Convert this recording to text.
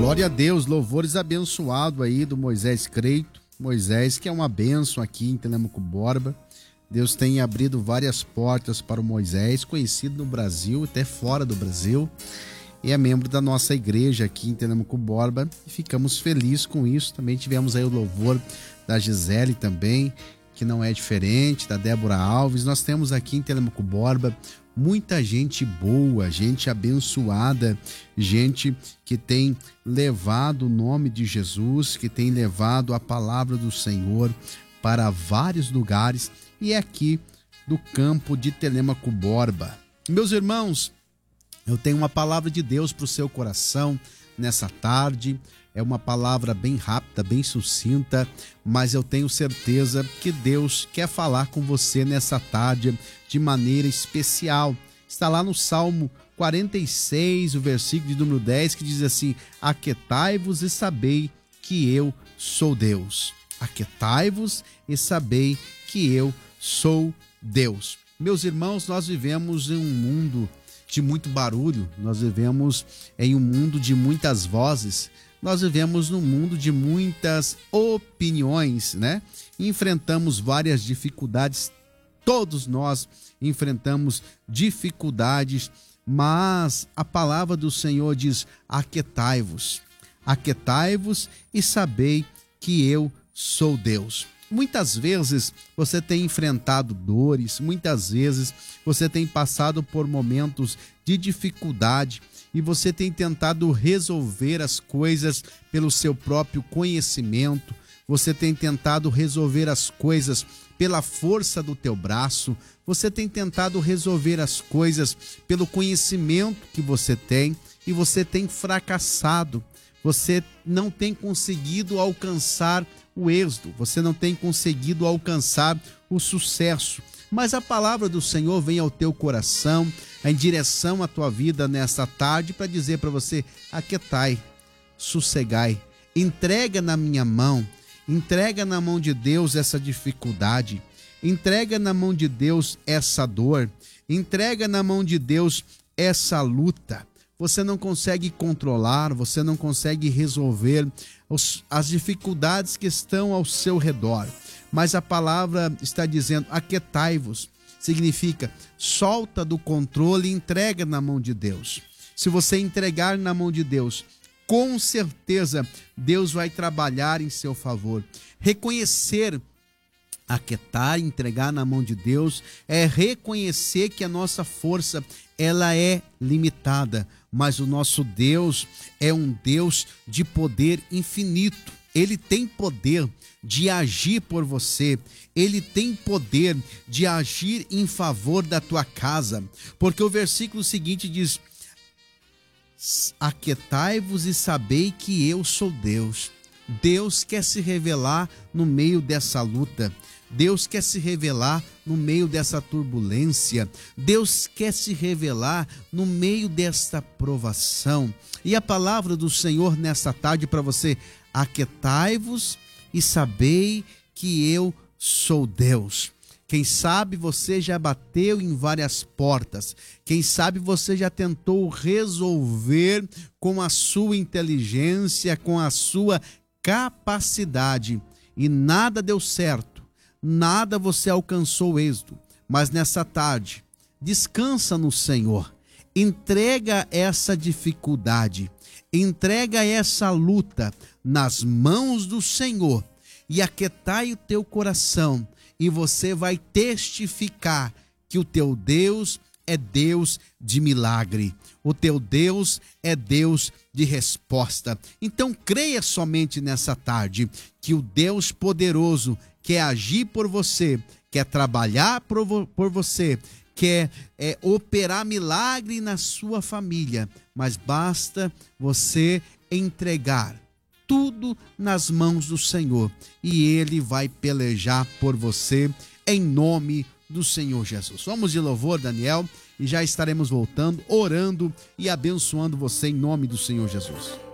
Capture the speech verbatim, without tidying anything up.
Glória a Deus, louvores abençoado aí do Moisés Creito. Moisés, que é uma bênção aqui em Telêmaco Borba. Deus tem abrido várias portas para o Moisés, conhecido no Brasil, até fora do Brasil. E é membro da nossa igreja aqui em Telêmaco Borba e ficamos felizes com isso. Também tivemos aí o louvor da Gisele também, que não é diferente, da Débora Alves. Nós temos aqui em Telêmaco Borba muita gente boa, gente abençoada, gente que tem levado o nome de Jesus, que tem levado a palavra do Senhor para vários lugares, e é aqui do campo de Telêmaco Borba. Meus irmãos, eu tenho uma palavra de Deus para o seu coração nessa tarde. É uma palavra bem rápida, bem sucinta, mas eu tenho certeza que Deus quer falar com você nessa tarde de maneira especial. Está lá no Salmo quarenta e seis, o versículo de número dez, que diz assim: aquietai-vos e sabei que eu sou Deus. Aquietai-vos e sabei que eu sou Deus. Meus irmãos, nós vivemos em um mundo de muito barulho, nós vivemos em um mundo de muitas vozes, nós vivemos num mundo de muitas opiniões, né? Enfrentamos várias dificuldades, todos nós enfrentamos dificuldades, mas a palavra do Senhor diz: aquietai-vos, aquietai-vos e sabei que eu sou Deus. Muitas vezes você tem enfrentado dores, muitas vezes você tem passado por momentos de dificuldade e você tem tentado resolver as coisas pelo seu próprio conhecimento, você tem tentado resolver as coisas pela força do teu braço, você tem tentado resolver as coisas pelo conhecimento que você tem e você tem fracassado. Você não tem conseguido alcançar o êxito, você não tem conseguido alcançar o sucesso. Mas a palavra do Senhor vem ao teu coração, em direção à tua vida nesta tarde, para dizer para você: aquietai, sossegai, entrega na minha mão, entrega na mão de Deus essa dificuldade, entrega na mão de Deus essa dor, entrega na mão de Deus essa luta. Você não consegue controlar, você não consegue resolver os, as dificuldades que estão ao seu redor. Mas a palavra está dizendo: aquietai-vos. Significa, solta do controle e entrega na mão de Deus. Se você entregar na mão de Deus, com certeza Deus vai trabalhar em seu favor. Reconhecer, aquietar, entregar na mão de Deus, é reconhecer que a nossa força, ela é limitada, mas o nosso Deus é um Deus de poder infinito. Ele tem poder de agir por você, ele tem poder de agir em favor da tua casa, porque o versículo seguinte diz: aquietai-vos e sabei que eu sou Deus. Deus quer se revelar no meio dessa luta. Deus quer se revelar no meio dessa turbulência. Deus quer se revelar no meio desta provação. E a palavra do Senhor nesta tarde para você: aquietai-vos e sabei que eu sou Deus. Quem sabe você já bateu em várias portas. Quem sabe você já tentou resolver com a sua inteligência, com a sua capacidade, e nada deu certo. Nada você alcançou êxito, mas nessa tarde, descansa no Senhor, entrega essa dificuldade, entrega essa luta nas mãos do Senhor e aquietai o teu coração, e você vai testificar que o teu Deus é Deus de milagre, o teu Deus é Deus de resposta. Então creia somente nessa tarde que o Deus poderoso quer agir por você, quer trabalhar por, vo- por você, quer é, operar milagre na sua família, mas basta você entregar tudo nas mãos do Senhor e Ele vai pelejar por você em nome do Senhor Jesus. Vamos de louvor, Daniel, e já estaremos voltando, orando e abençoando você em nome do Senhor Jesus.